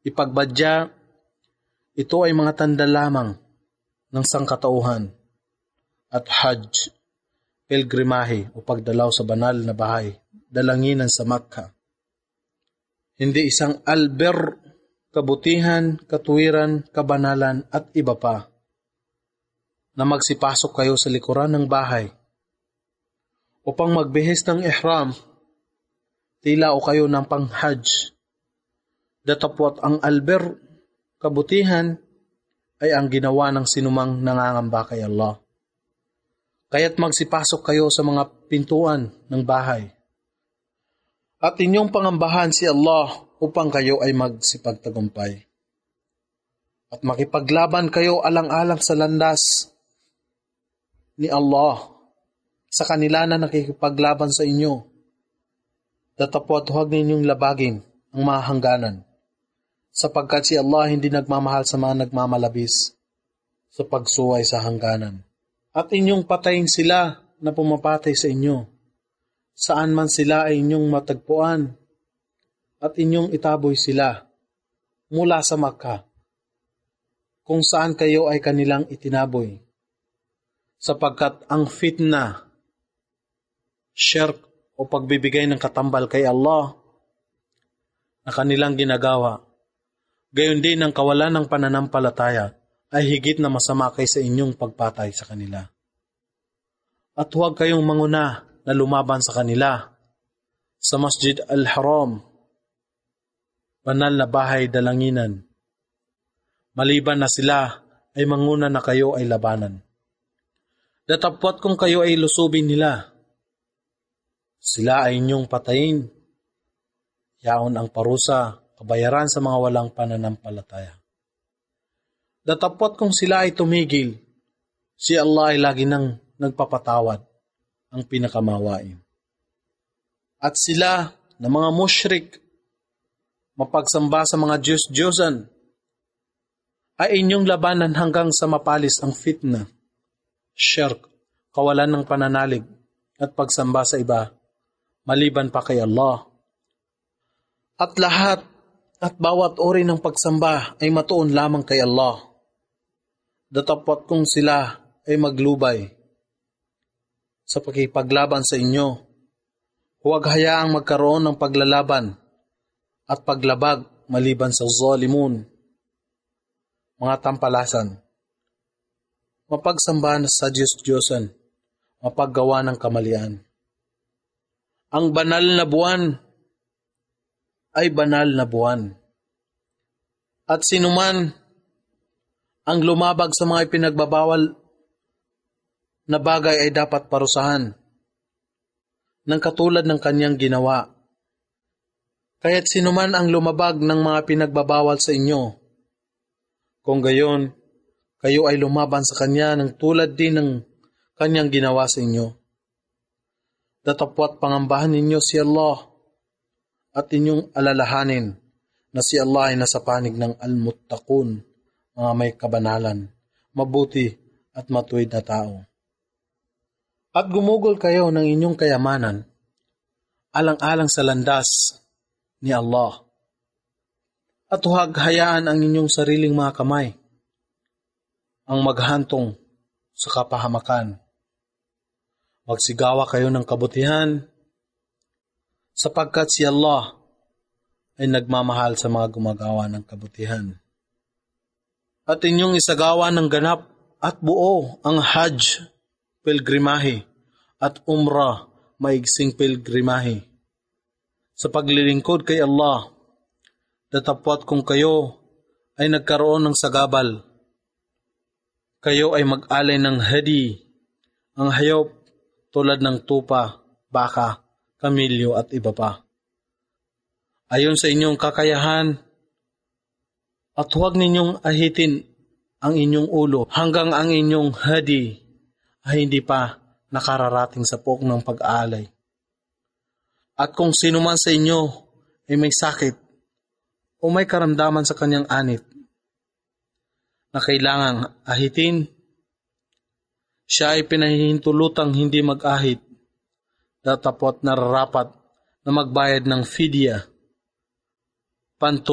Ipagbadya, ito ay mga tanda lamang ng sangkatauhan at Hajj, pilgrimahe o pagdalaw sa banal na bahay, dalanginan sa Makkah. Hindi isang alber, kabutihan, katuwiran, kabanalan at iba pa na magsipasok kayo sa likuran ng bahay upang magbihis ng ihram, tila o kayo ng pang-Hajj. Datapwat ang alber, kabutihan, ay ang ginawa ng sinumang nangangamba kay Allah. Kaya't magsipasok kayo sa mga pintuan ng bahay at inyong pangambahan si Allah upang kayo ay magsipagtagumpay. At makipaglaban kayo alang-alang sa landas ni Allah sa kanila na nakikipaglaban sa inyo. Datapwat huwag ninyong labagin ang mga hangganan, sapagkat si Allah hindi nagmamahal sa mga nagmamalabis sa pagsuway sa hangganan. At inyong patayin sila na pumapatay sa inyo, saan man sila ay inyong matagpuan, at inyong itaboy sila mula sa Makkah, kung saan kayo ay kanilang itinaboy, sapagkat ang fitna, syirk o pagbibigay ng katambal kay Allah na kanilang ginagawa, gayon din ang kawalan ng pananampalataya ay higit na masama kaysa inyong pagpatay sa kanila. At huwag kayong manguna na lumaban sa kanila sa Masjid al-Haram, banal na bahay dalanginan, maliban na sila ay manguna na kayo ay labanan. Datapwat kung kayo ay lusubin nila, sila ay inyong patayin. Yaon ang parusa, kabayaran sa mga walang pananampalataya. Datapwat kung sila ay tumigil, si Allah ay lagi nang nagpapatawad, ang pinakamawain. At sila na mga musyrik, mapagsamba sa mga Diyos-Diyosan, ay inyong labanan hanggang sa mapalis ang fitna, syirk, kawalan ng pananalig, at pagsamba sa iba, maliban pa kay Allah. At lahat at bawat uri ng pagsamba ay matuon lamang kay Allah. Datapwat kung sila ay maglubay sa pakipaglaban sa inyo, huwag hayaang magkaroon ng paglalaban at paglabag maliban sa zalimun, mga tampalasan, mapagsamba sa Diyos-Diyosan, mapaggawa ng kamalian. Ang banal na buwan ay banal na buwan. At sinuman ang lumabag sa mga ipinagbabawal na bagay ay dapat parusahan ng katulad ng kanyang ginawa. Kaya't sinuman ang lumabag ng mga pinagbabawal sa inyo, kung gayon, kayo ay lumaban sa kanya ng tulad din ng kanyang ginawa sa inyo. Datapwat pangambahan ninyo si Allah at inyong alalahanin na si Allah ay nasa panig ng al-muttaqun, mga may kabanalan, mabuti at matuwid na tao. At gumugol kayo ng inyong kayamanan alang-alang sa landas ni Allah. At huwag hayaan ang inyong sariling mga kamay ang maghantong sa kapahamakan. Magsigawa kayo ng kabutihan, sapagkat si Allah ay nagmamahal sa mga gumagawa ng kabutihan. At inyong isagawa ng ganap at buo ang Hajj, pilgrimahe, at Umrah, maigsing pilgrimahe, sa paglilingkod kay Allah. Datapwat kung kayo ay nagkaroon ng sagabal, kayo ay mag-alay ng hadi, ang hayop tulad ng tupa, baka, kamilyo at iba pa, ayon sa inyong kakayahan, at huwag ninyong ahitin ang inyong ulo hanggang ang inyong hadi ay hindi pa nakararating sa puok ng pag-aalay. At kung sino man sa inyo ay may sakit o may karamdaman sa kanyang anit na kailangang ahitin, siya ay pinahihintulutang hindi mag-ahit, datapwat nararapat na magbayad ng fidya,